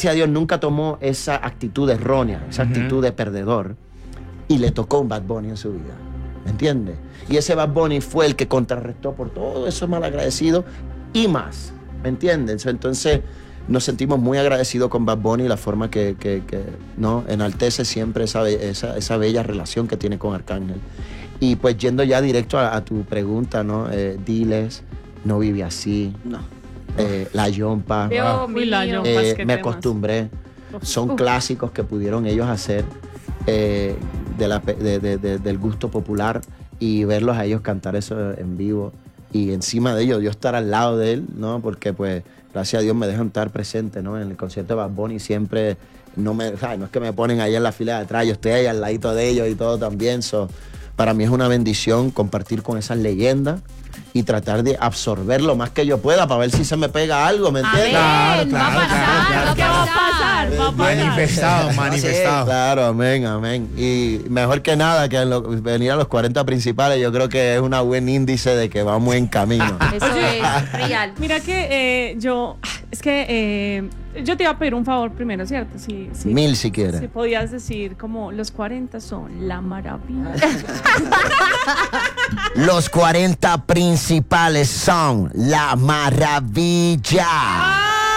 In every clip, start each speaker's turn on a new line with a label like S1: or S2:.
S1: gracias a Dios, nunca tomó esa actitud errónea, esa actitud de perdedor, y le tocó un Bad Bunny en su vida, ¿me entiendes? Y ese Bad Bunny fue el que contrarrestó por todo eso malagradecido y más, ¿me entiendes? Entonces nos sentimos muy agradecidos con Bad Bunny, la forma que ¿no? enaltece siempre esa bella relación que tiene con Arcángel. Y pues yendo ya directo a tu pregunta, ¿no? Diles, No vive así,
S2: No.
S1: La Yompa,
S3: Dios mío.
S1: Me acostumbré. Son clásicos que pudieron ellos hacer del gusto popular, y verlos a ellos cantar eso en vivo, y encima de ello yo estar al lado de él, ¿no? Porque pues gracias a Dios me dejan estar presente, ¿no? En el concierto de Bad Bunny siempre no es que me ponen ahí en la fila de atrás, yo estoy ahí al ladito de ellos y todo también. Para mí es una bendición compartir con esas leyendas y tratar de absorber lo más que yo pueda para ver si se me pega algo, ¿me entiendes?
S4: Claro, claro, claro.
S3: ¿Qué va a pasar? Va a pasar.
S4: Manifestado.
S1: Claro, amén. Y mejor que nada que venir a los 40 principales, yo creo que es un buen índice de que vamos en camino.
S5: Eso es real.
S3: Mira que yo te iba a pedir un favor primero, ¿cierto? Sí.
S1: 1000 si quieres.
S3: Si podías decir como los 40 son la maravilla.
S1: Los 40 principales son la maravilla.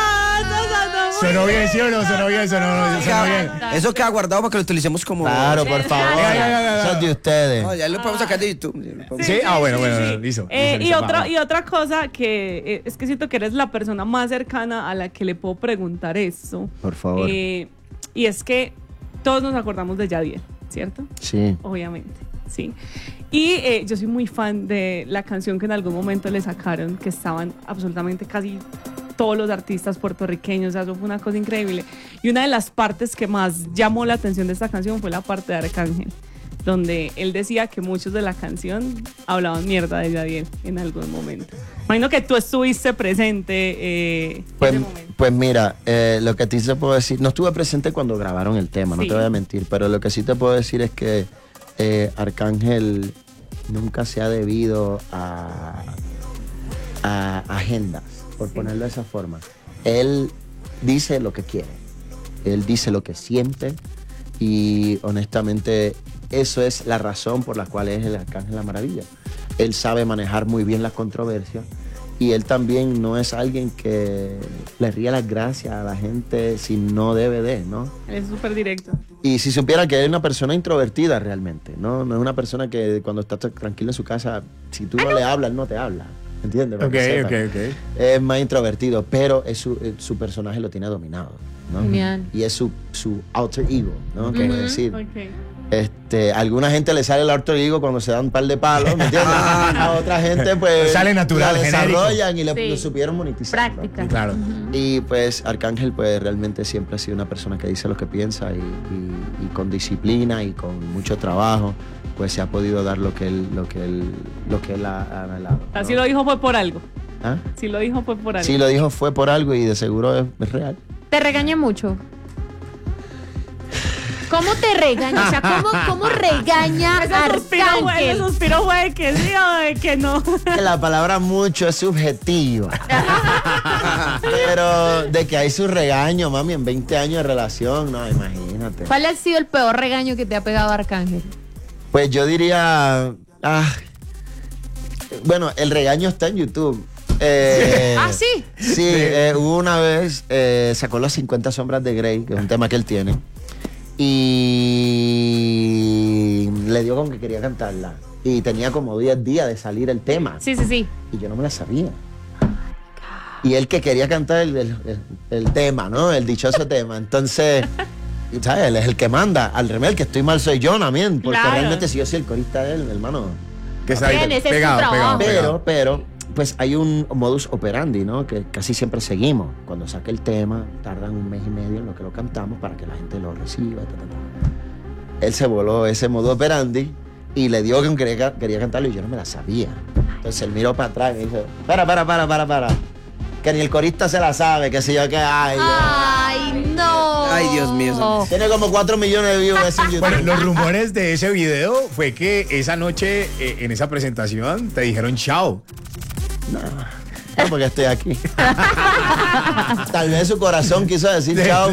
S4: Sonó bien, ¿sí o no? Sonó bien.
S2: Eso queda guardado para que lo utilicemos como...
S1: Claro, por favor. Eso es de ustedes.
S2: No, ya lo podemos sacar de YouTube.
S4: Sí, bueno, listo.
S3: Y otra cosa que es que siento que eres la persona más cercana a la que le puedo preguntar eso.
S1: Por favor.
S3: Y es que todos nos acordamos de Yadier, ¿cierto?
S1: Sí.
S3: Obviamente, sí. Y yo soy muy fan de la canción que en algún momento le sacaron, que estaban absolutamente casi todos los artistas puertorriqueños, o sea, eso fue una cosa increíble. Y una de las partes que más llamó la atención de esta canción fue la parte de Arcángel, donde él decía que muchos de la canción hablaban mierda de Yadier en algún momento. Imagino que tú estuviste presente en ese momento.
S1: Pues mira, lo que a ti te puedo decir, no estuve presente cuando grabaron el tema, no te voy a mentir, pero lo que sí te puedo decir es que Arcángel nunca se ha debido a agendas, por ponerlo de esa forma. Él dice lo que quiere, él dice lo que siente, y honestamente eso es la razón por la cual es el Arcángel La Maravilla. Él sabe manejar muy bien las controversias, y él también no es alguien que le ríe las gracias a la gente si no debe de, ¿no?
S3: Él es súper directo.
S1: Y si supiera que es una persona introvertida realmente, ¿no? No es una persona que cuando está tranquila en su casa, si tú no le hablas, él no te habla. ¿Entiendes?
S4: Ok.
S1: Es más introvertido, pero su personaje lo tiene dominado, ¿no?
S5: Bien.
S1: Y es su alter ego, ¿no? Como decir.
S3: Okay.
S1: Alguna gente le sale el alter ego cuando se dan un par de palos, ¿me entiendes? A otra gente pues
S4: sale natural,
S1: la desarrollan
S4: genérico.
S1: y lo supieron monetizar.
S5: Práctica.
S4: Claro.
S1: Y pues Arcángel pues realmente siempre ha sido una persona que dice lo que piensa, y con disciplina y con mucho trabajo pues se ha podido dar lo que él ha anhelado, ¿no?
S3: Así lo dijo fue por algo.
S1: ¿Ah?
S3: Si lo dijo fue por algo.
S1: Sí, lo dijo fue por algo, y de seguro es real.
S5: ¿Te regaña mucho? ¿Cómo te regaña? O sea, ¿cómo regaña
S3: Ese
S5: Arcángel?
S3: suspiro fue de que sí o de que no.
S1: Que la palabra mucho es subjetiva. Pero de que hay su regaño, mami, en 20 años de relación, no, imagínate.
S5: ¿Cuál ha sido el peor regaño que te ha pegado Arcángel?
S1: Pues yo diría, bueno, el regaño está en YouTube.
S5: ¿Sí?
S1: Sí, hubo una vez, sacó las 50 sombras de Grey, que es un tema que él tiene, y le dio con que quería cantarla. Y tenía como 10 días de salir el tema.
S5: Sí.
S1: Y yo no me la sabía. Y él que quería cantar el tema, ¿no? El dichoso tema. Entonces, ¿sabes? Él es el que manda. Al revés, el que estoy mal soy yo también. Porque
S3: Claro.
S1: realmente si yo soy el corista de él, hermano.
S4: Que está ahí
S5: Bien, ese es su trabajo.
S1: Pero, pues hay un modus operandi, ¿no? Que casi siempre seguimos. Cuando saque el tema, tardan 1 mes y medio en lo que lo cantamos para que la gente lo reciba. Él se voló ese modus operandi y le dio que quería cantarlo, y yo no me la sabía. Entonces él miró para atrás y me dijo, para. Que ni el corista se la sabe, que si yo que ay.
S5: ¡Ay, no!
S2: Ay, Dios mío.
S1: Tiene como 4 millones de views ese en YouTube.
S4: Bueno, los rumores de ese video fue que esa noche en esa presentación te dijeron chao.
S1: No, porque estoy aquí. Tal vez su corazón quiso decir chao.